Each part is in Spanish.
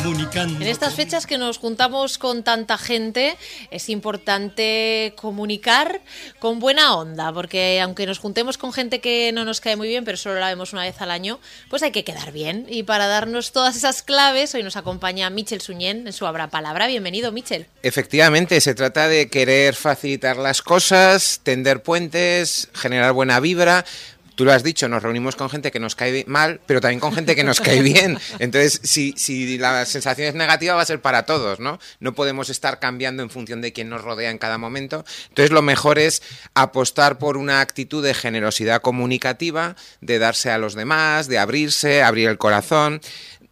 comunicando. En estas fechas que nos juntamos con tanta gente, es importante comunicar con buena onda, porque aunque nos juntemos con gente que no nos cae muy bien, pero solo la vemos una vez al año, pues hay que quedar bien. Y para darnos todas esas claves, hoy nos acompaña Michel Suñén en su Abra Palabra. Bienvenido, Michel. Efectivamente, se trata de querer facilitar las cosas, tender puentes, generar buena vibra. Tú lo has dicho, nos reunimos con gente que nos cae mal, pero también con gente que nos cae bien. Entonces, si la sensación es negativa, va a ser para todos, ¿no? No podemos estar cambiando en función de quién nos rodea en cada momento. Entonces, lo mejor es apostar por una actitud de generosidad comunicativa, de darse a los demás, de abrirse, abrir el corazón.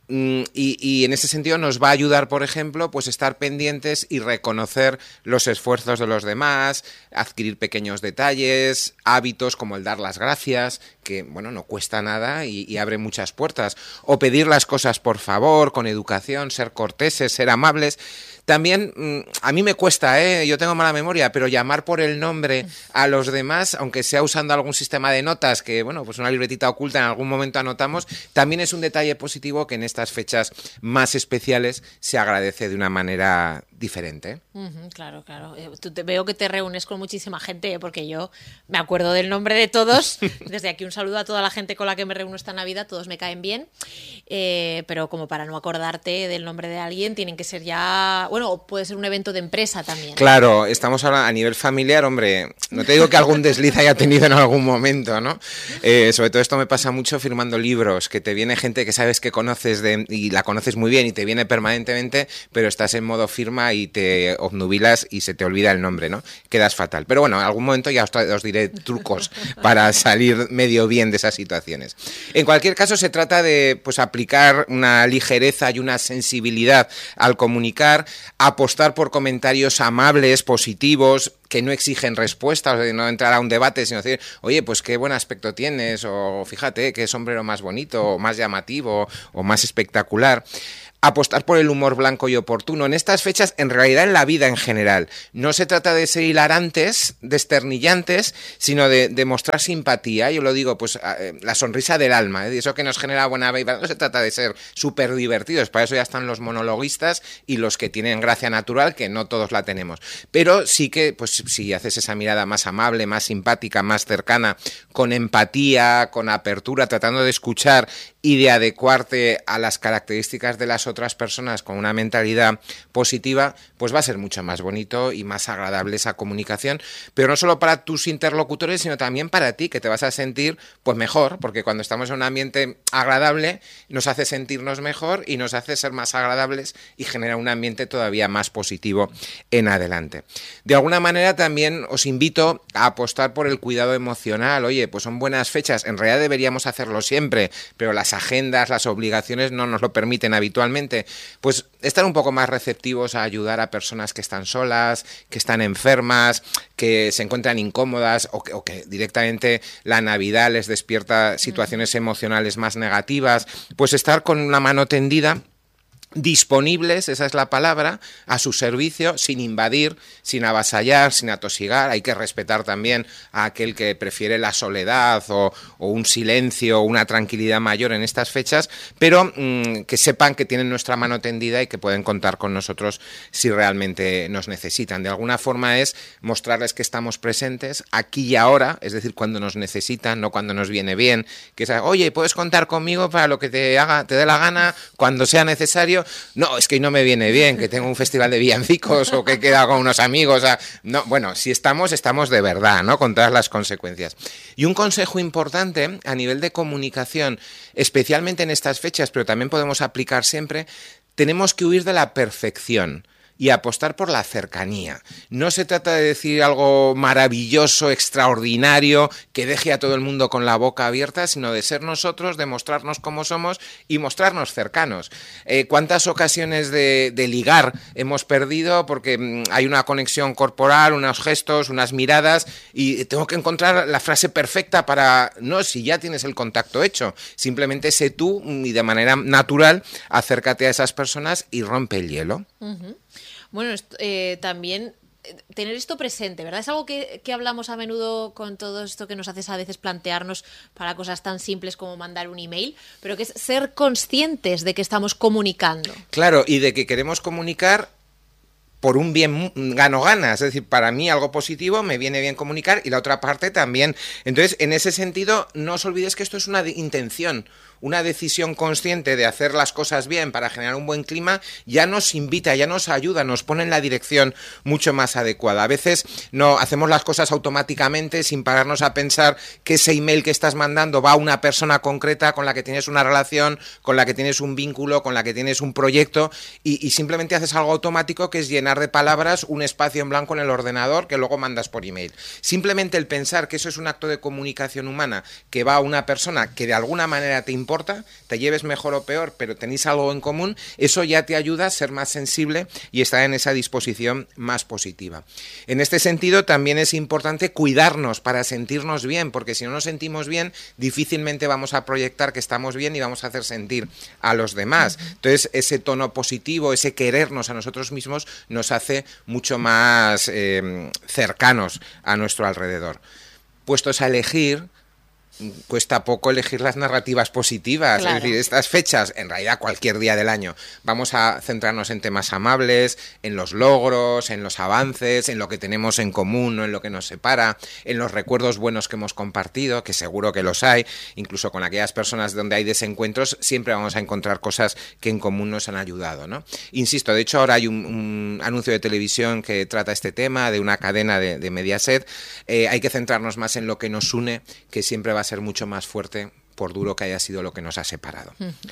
Y en ese sentido nos va a ayudar, por ejemplo, pues estar pendientes y reconocer los esfuerzos de los demás, adquirir pequeños detalles, hábitos como el dar las gracias, que bueno, no cuesta nada y abre muchas puertas, o pedir las cosas por favor, con educación, ser corteses, ser amables. También, a mí me cuesta, yo tengo mala memoria, pero llamar por el nombre a los demás, aunque sea usando algún sistema de notas, que bueno, pues una libretita oculta en algún momento anotamos, también es un detalle positivo que en estas fechas más especiales se agradece de una manera diferente. Claro. Veo que te reúnes con muchísima gente, porque yo me acuerdo del nombre de todos. Desde aquí un saludo a toda la gente con la que me reúno esta Navidad, todos me caen bien, pero como para no acordarte del nombre de alguien, tienen que ser ya... Bueno, o puede ser un evento de empresa también. Claro, estamos ahora a nivel familiar, hombre, no te digo que algún desliz haya tenido en algún momento, ¿no? Sobre todo esto me pasa mucho firmando libros, que te viene gente que sabes que conoces y la conoces muy bien y te viene permanentemente, pero estás en modo firma y te obnubilas y se te olvida el nombre, ¿no? Quedas fatal. Pero bueno, en algún momento ya os diré trucos para salir medio bien de esas situaciones. En cualquier caso, se trata de pues aplicar una ligereza y una sensibilidad al comunicar, apostar por comentarios amables, positivos, que no exigen respuestas, de no entrar a un debate, sino decir, oye, pues qué buen aspecto tienes, o fíjate qué sombrero más bonito, o más llamativo, o más espectacular. Apostar por el humor blanco y oportuno. En estas fechas, en realidad en la vida en general, no se trata de ser hilarantes, desternillantes, sino de mostrar simpatía. Yo lo digo, pues la sonrisa del alma, y eso que nos genera buena vibra. No se trata de ser súper divertidos, para eso ya están los monologuistas y los que tienen gracia natural, que no todos la tenemos. Pero sí que, pues si haces esa mirada más amable, más simpática, más cercana, con empatía, con apertura, tratando de escuchar y de adecuarte a las características de las otras personas con una mentalidad positiva, pues va a ser mucho más bonito y más agradable esa comunicación, pero no solo para tus interlocutores, sino también para ti, que te vas a sentir pues mejor, porque cuando estamos en un ambiente agradable nos hace sentirnos mejor y nos hace ser más agradables y genera un ambiente todavía más positivo en adelante. De alguna manera también os invito a apostar por el cuidado emocional. Oye, pues son buenas fechas, en realidad deberíamos hacerlo siempre, pero las agendas, las obligaciones no nos lo permiten habitualmente. Pues estar un poco más receptivos a ayudar a personas que están solas, que están enfermas, que se encuentran incómodas o que directamente la Navidad les despierta situaciones emocionales más negativas. Pues estar con una mano tendida, disponibles, esa es la palabra, a su servicio, sin invadir, sin avasallar, sin atosigar. Hay que respetar también a aquel que prefiere la soledad o un silencio o una tranquilidad mayor en estas fechas, pero que sepan que tienen nuestra mano tendida y que pueden contar con nosotros si realmente nos necesitan. De alguna forma es mostrarles que estamos presentes aquí y ahora, es decir, cuando nos necesitan, no cuando nos viene bien, que es, oye, puedes contar conmigo para lo que te dé la gana, cuando sea necesario. No, es que no me viene bien, que tengo un festival de villancicos o que he quedado con unos amigos. No, bueno, si estamos de verdad, ¿no? Con todas las consecuencias. Y un consejo importante a nivel de comunicación, especialmente en estas fechas, pero también podemos aplicar siempre, tenemos que huir de la perfección y apostar por la cercanía. No se trata de decir algo maravilloso, extraordinario, que deje a todo el mundo con la boca abierta, sino de ser nosotros, de mostrarnos cómo somos y mostrarnos cercanos. ¿Cuántas ocasiones de ligar hemos perdido porque hay una conexión corporal, unos gestos, unas miradas y tengo que encontrar la frase perfecta para... No, si ya tienes el contacto hecho, simplemente sé tú y de manera natural acércate a esas personas y rompe el hielo. Bueno, también tener esto presente, ¿verdad? Es algo que hablamos a menudo con todo esto que nos haces a veces plantearnos para cosas tan simples como mandar un email, pero que es ser conscientes de que estamos comunicando. Claro, y de que queremos comunicar por un bien gano-gana, es decir, para mí algo positivo, me viene bien comunicar y la otra parte también. Entonces, en ese sentido, no os olvidéis que esto es una intención, una decisión consciente de hacer las cosas bien para generar un buen clima, ya nos invita, ya nos ayuda, nos pone en la dirección mucho más adecuada. A veces no hacemos las cosas automáticamente sin pararnos a pensar que ese email que estás mandando va a una persona concreta con la que tienes una relación, con la que tienes un vínculo, con la que tienes un proyecto y simplemente haces algo automático que es llenar de palabras un espacio en blanco en el ordenador que luego mandas por email. Simplemente el pensar que eso es un acto de comunicación humana que va a una persona que de alguna manera te importa, te lleves mejor o peor, pero tenéis algo en común, eso ya te ayuda a ser más sensible y estar en esa disposición más positiva. En este sentido, también es importante cuidarnos para sentirnos bien, porque si no nos sentimos bien, difícilmente vamos a proyectar que estamos bien y vamos a hacer sentir a los demás. Entonces, ese tono positivo, ese querernos a nosotros mismos, nos hace mucho más cercanos a nuestro alrededor. Puestos a elegir, cuesta poco elegir las narrativas positivas, claro. Es decir, estas fechas, en realidad cualquier día del año, vamos a centrarnos en temas amables, en los logros, en los avances, en lo que tenemos en común, no en lo que nos separa, en los recuerdos buenos que hemos compartido, que seguro que los hay, incluso con aquellas personas donde hay desencuentros, siempre vamos a encontrar cosas que en común nos han ayudado, ¿no? Insisto, de hecho ahora hay un anuncio de televisión que trata este tema, de una cadena de Mediaset, hay que centrarnos más en lo que nos une, que siempre va a ser mucho más fuerte por duro que haya sido lo que nos ha separado.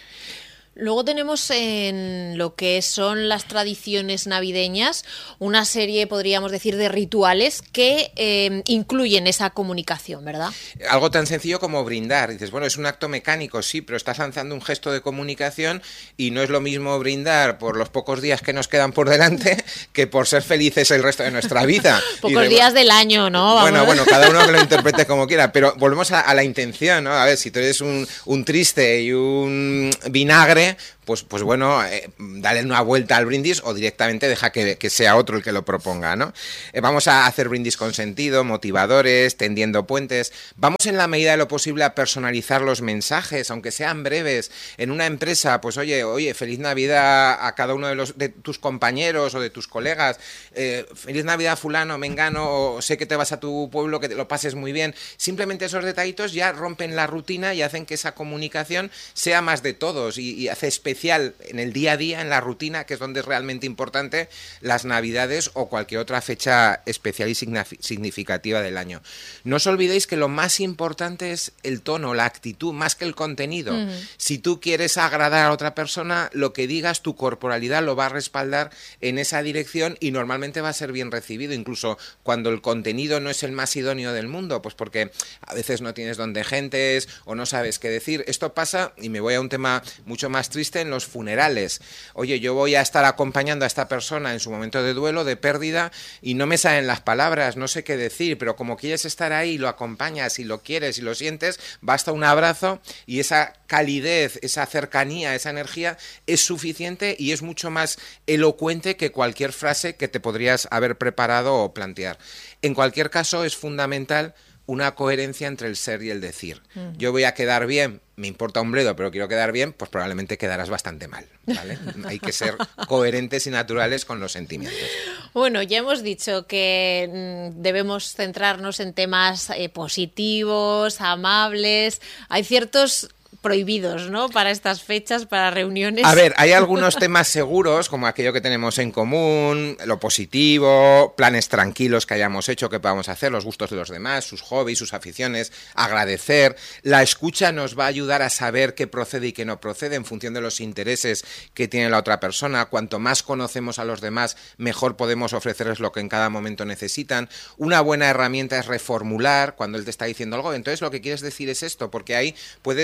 Luego tenemos en lo que son las tradiciones navideñas una serie, podríamos decir, de rituales que incluyen esa comunicación, ¿verdad? Algo tan sencillo como brindar. Dices, bueno, es un acto mecánico, sí, pero estás lanzando un gesto de comunicación y no es lo mismo brindar por los pocos días que nos quedan por delante que por ser felices el resto de nuestra vida. Pocos días del año, ¿no? Bueno, cada uno que lo interprete como quiera, pero volvemos a la intención, ¿no? A ver, si tú eres un triste y un vinagre, pues bueno, dale una vuelta al brindis o directamente deja que sea otro el que lo proponga, ¿no? Vamos a hacer brindis con sentido, motivadores, tendiendo puentes. Vamos en la medida de lo posible a personalizar los mensajes, aunque sean breves. En una empresa, pues oye, feliz Navidad a cada uno de tus compañeros o de tus colegas. Feliz Navidad fulano, mengano, sé que te vas a tu pueblo, que te lo pases muy bien. Simplemente esos detallitos ya rompen la rutina y hacen que esa comunicación sea más de todos y hace especial en el día a día, en la rutina, que es donde es realmente importante, las Navidades o cualquier otra fecha especial y significativa del año. No os olvidéis que lo más importante es el tono, la actitud, más que el contenido. Si tú quieres agradar a otra persona, lo que digas, tu corporalidad lo va a respaldar en esa dirección y normalmente va a ser bien recibido, incluso cuando el contenido no es el más idóneo del mundo, pues porque a veces no tienes dónde gentes o no sabes qué decir. Esto pasa, y me voy a un tema mucho más triste, en los funerales. Oye, yo voy a estar acompañando a esta persona en su momento de duelo, de pérdida, y no me salen las palabras, no sé qué decir, pero como quieres estar ahí, lo acompañas y lo quieres y lo sientes, basta un abrazo y esa calidez, esa cercanía, esa energía es suficiente y es mucho más elocuente que cualquier frase que te podrías haber preparado o plantear. En cualquier caso, es fundamental una coherencia entre el ser y el decir. Yo voy a quedar bien, me importa un bledo, pero quiero quedar bien, pues probablemente quedarás bastante mal, ¿vale? Hay que ser coherentes y naturales con los sentimientos. Bueno, ya hemos dicho que debemos centrarnos en temas positivos, amables. Hay ciertos prohibidos, ¿no?, para estas fechas, para reuniones. A ver, hay algunos temas seguros, como aquello que tenemos en común, lo positivo, planes tranquilos que hayamos hecho, que podamos hacer, los gustos de los demás, sus hobbies, sus aficiones, agradecer. La escucha nos va a ayudar a saber qué procede y qué no procede en función de los intereses que tiene la otra persona. Cuanto más conocemos a los demás, mejor podemos ofrecerles lo que en cada momento necesitan. Una buena herramienta es reformular cuando él te está diciendo algo. Entonces, lo que quieres decir es esto, porque ahí puedes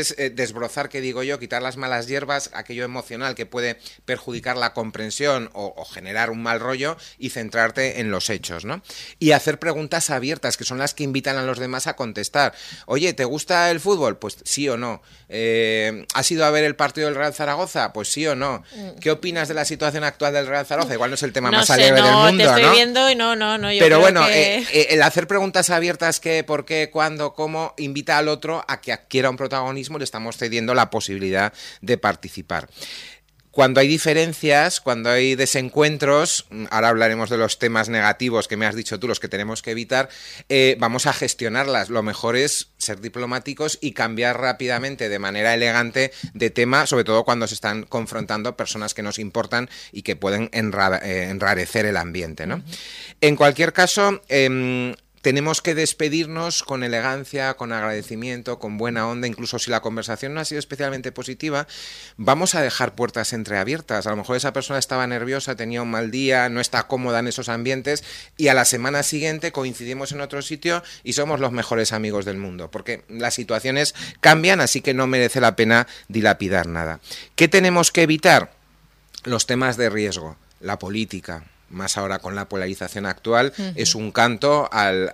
desbrozar, que digo yo, quitar las malas hierbas, aquello emocional que puede perjudicar la comprensión o generar un mal rollo, y centrarte en los hechos, ¿no? Y hacer preguntas abiertas, que son las que invitan a los demás a contestar. Oye, ¿te gusta el fútbol? Pues sí o no. ¿Has ido a ver el partido del Real Zaragoza? Pues sí o no. ¿Qué opinas de la situación actual del Real Zaragoza? Igual no es el tema más alegre del mundo, te estoy ¿no? viendo y no, yo pero bueno, que... el hacer preguntas abiertas, qué, por qué, cuándo, cómo, invita al otro a que adquiera un protagonismo, le estamos cediendo la posibilidad de participar. Cuando hay diferencias, cuando hay desencuentros, ahora hablaremos de los temas negativos que me has dicho tú, los que tenemos que evitar, vamos a gestionarlas. Lo mejor es ser diplomáticos y cambiar rápidamente, de manera elegante, de tema, sobre todo cuando se están confrontando personas que nos importan y que pueden enrarecer el ambiente, ¿no? En cualquier caso, tenemos que despedirnos con elegancia, con agradecimiento, con buena onda. Incluso si la conversación no ha sido especialmente positiva, vamos a dejar puertas entreabiertas. A lo mejor esa persona estaba nerviosa, tenía un mal día, no está cómoda en esos ambientes, y a la semana siguiente coincidimos en otro sitio y somos los mejores amigos del mundo, porque las situaciones cambian, así que no merece la pena dilapidar nada. ¿Qué tenemos que evitar? Los temas de riesgo, la política, más ahora con la polarización actual, es un canto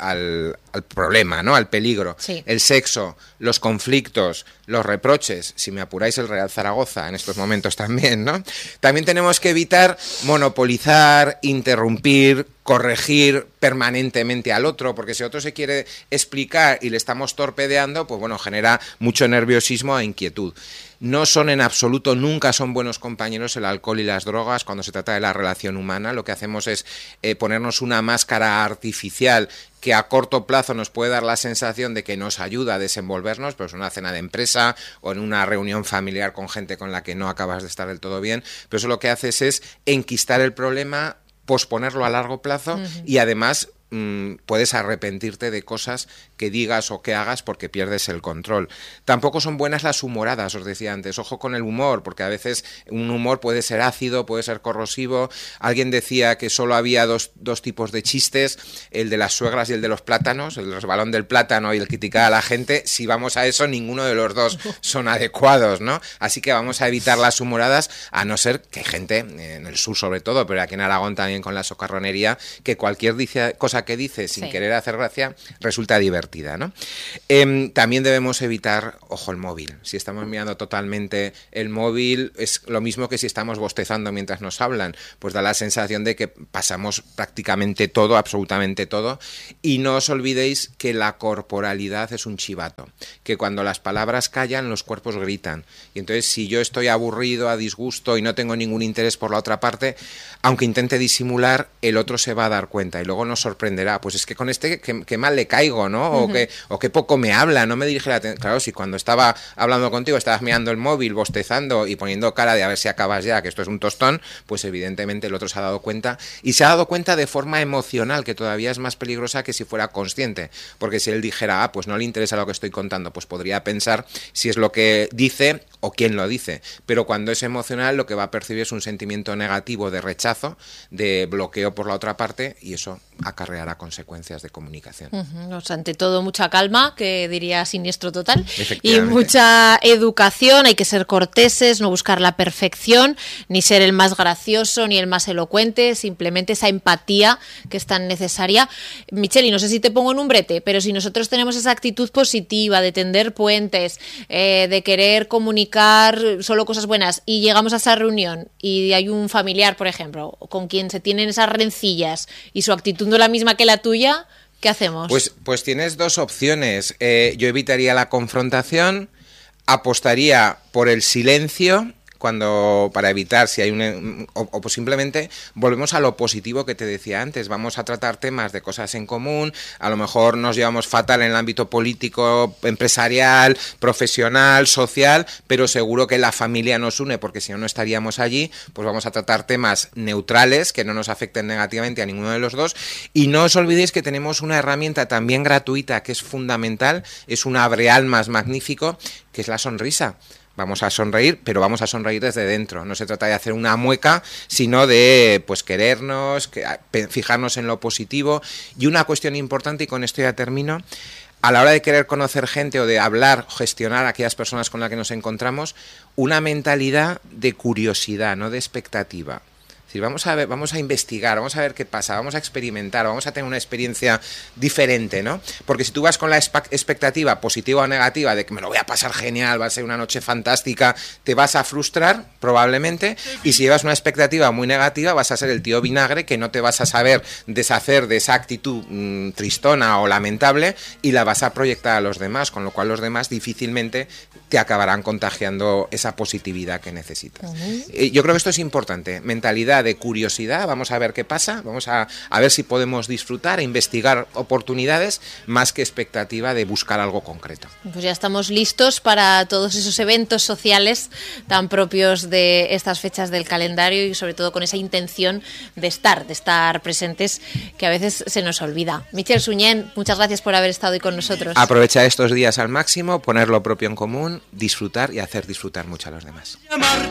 al problema, ¿no? Al peligro. Sí. El sexo, los conflictos, los reproches, si me apuráis, el Real Zaragoza en estos momentos también, ¿no? También tenemos que evitar monopolizar, interrumpir, corregir permanentemente al otro, porque si otro se quiere explicar y le estamos torpedeando, pues bueno, genera mucho nerviosismo e inquietud. No son en absoluto, nunca son buenos compañeros el alcohol y las drogas cuando se trata de la relación humana. Lo que hacemos es ponernos una máscara artificial que a corto plazo nos puede dar la sensación de que nos ayuda a desenvolvernos, pero es una cena de empresa o en una reunión familiar con gente con la que no acabas de estar del todo bien, pero eso lo que haces es enquistar el problema, posponerlo a largo plazo y además puedes arrepentirte de cosas que digas o que hagas porque pierdes el control. Tampoco son buenas las humoradas, os decía antes. Ojo con el humor, porque a veces un humor puede ser ácido, puede ser corrosivo. Alguien decía que solo había dos tipos de chistes, el de las suegras y el de los plátanos, el resbalón del plátano y el criticar a la gente. Si vamos a eso, ninguno de los dos son adecuados, ¿no? Así que vamos a evitar las humoradas, a no ser que hay gente, en el sur sobre todo, pero aquí en Aragón también con la socarronería, que cualquier cosa que dice sin querer hacer gracia resulta divertida, ¿no? También debemos evitar, ojo, el móvil. Si estamos mirando totalmente el móvil, es lo mismo que si estamos bostezando mientras nos hablan, pues da la sensación de que pasamos prácticamente todo, absolutamente todo, y no os olvidéis que la corporalidad es un chivato, que cuando las palabras callan, los cuerpos gritan, y entonces si yo estoy aburrido, a disgusto y no tengo ningún interés por la otra parte, aunque intente disimular, el otro se va a dar cuenta y luego nos sorprenderá, pues es que con este que mal le caigo, ¿no? O que poco me habla, no me dirige la atención. Claro, si cuando estaba hablando contigo estabas mirando el móvil, bostezando y poniendo cara de a ver si acabas ya, que esto es un tostón, pues evidentemente el otro se ha dado cuenta, y se ha dado cuenta de forma emocional, que todavía es más peligrosa que si fuera consciente, porque si él dijera, pues no le interesa lo que estoy contando, pues podría pensar si es lo que dice o quién lo dice, pero cuando es emocional lo que va a percibir es un sentimiento negativo de rechazo, de bloqueo por la otra parte, y eso acarreará consecuencias de comunicación. Pues ante todo mucha calma, que diría Siniestro Total, y mucha educación. Hay que ser corteses, no buscar la perfección, ni ser el más gracioso ni el más elocuente, simplemente esa empatía que es tan necesaria. Micheli, no sé si te pongo en un brete, pero si nosotros tenemos esa actitud positiva de tender puentes, de querer comunicar solo cosas buenas, y llegamos a esa reunión y hay un familiar, por ejemplo, con quien se tienen esas rencillas y su actitud no es la misma que la tuya, ¿qué hacemos? Pues tienes dos opciones. Yo evitaría la confrontación, apostaría por el silencio, para evitar si hay o simplemente volvemos a lo positivo que te decía antes. Vamos a tratar temas de cosas en común, a lo mejor nos llevamos fatal en el ámbito político, empresarial, profesional, social, pero seguro que la familia nos une, porque si no, no estaríamos allí. Pues vamos a tratar temas neutrales que no nos afecten negativamente a ninguno de los dos, y no os olvidéis que tenemos una herramienta también gratuita que es fundamental, es un abrealmas magnífico, que es la sonrisa. Vamos a sonreír, pero vamos a sonreír desde dentro. No se trata de hacer una mueca, sino de pues querernos, fijarnos en lo positivo. Y una cuestión importante, y con esto ya termino, a la hora de querer conocer gente o de hablar, gestionar a aquellas personas con las que nos encontramos, una mentalidad de curiosidad, no de expectativa. Es decir, vamos a investigar, vamos a ver qué pasa, vamos a experimentar, vamos a tener una experiencia diferente, ¿no? Porque si tú vas con la expectativa positiva o negativa de que me lo voy a pasar genial, va a ser una noche fantástica, te vas a frustrar probablemente, y si llevas una expectativa muy negativa vas a ser el tío vinagre que no te vas a saber deshacer de esa actitud tristona o lamentable y la vas a proyectar a los demás, con lo cual los demás difícilmente te acabarán contagiando esa positividad que necesitas. Yo creo que esto es importante, mentalidad de curiosidad, vamos a ver qué pasa, vamos a ver si podemos disfrutar e investigar oportunidades más que expectativa de buscar algo concreto. Pues ya estamos listos para todos esos eventos sociales tan propios de estas fechas del calendario y sobre todo con esa intención de estar presentes que a veces se nos olvida. Michel Suñén, muchas gracias por haber estado hoy con nosotros. Aprovecha estos días al máximo, poner lo propio en común, disfrutar y hacer disfrutar mucho a los demás.